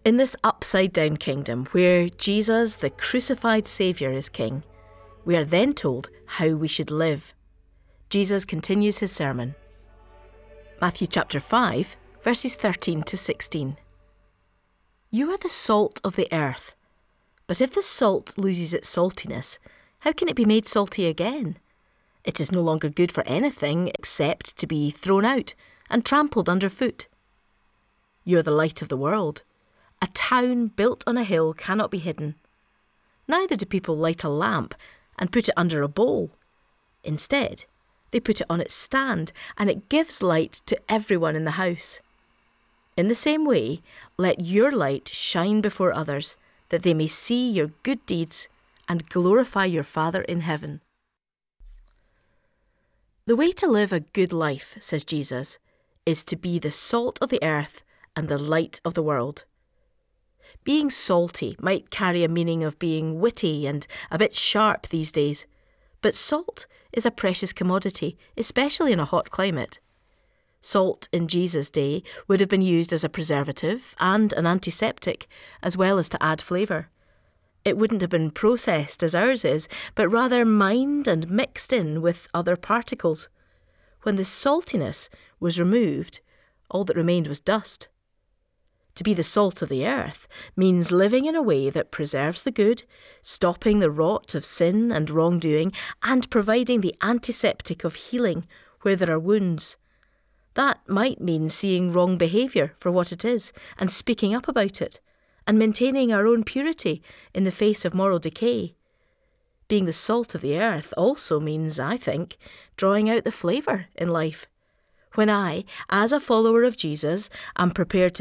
In this upside-down kingdom, where Jesus, the crucified Saviour, is king, we are then told how we should live. Jesus continues his sermon. Matthew chapter 5, verses 13 to 16. You are the salt of the earth, but if the salt loses its saltiness, how can it be made salty again? It is no longer good for anything except to be thrown out and trampled underfoot. You are the light of the world. A town built on a hill cannot be hidden. Neither do people light a lamp and put it under a bowl. Instead, they put it on its stand, and it gives light to everyone in the house. In the same way, let your light shine before others, that they may see your good deeds and glorify your Father in heaven. The way to live a good life, says Jesus, is to be the salt of the earth and the light of the world. Being salty might carry a meaning of being witty and a bit sharp these days, but salt is a precious commodity, especially in a hot climate. Salt in Jesus' day would have been used as a preservative and an antiseptic, as well as to add flavour. It wouldn't have been processed as ours is, but rather mined and mixed in with other particles. When the saltiness was removed, all that remained was dust. To be the salt of the earth means living in a way that preserves the good, stopping the rot of sin and wrongdoing, and providing the antiseptic of healing where there are wounds. That might mean seeing wrong behaviour for what it is and speaking up about it, and maintaining our own purity in the face of moral decay. Being the salt of the earth also means, I think, drawing out the flavour in life. When I, as a follower of Jesus, am prepared to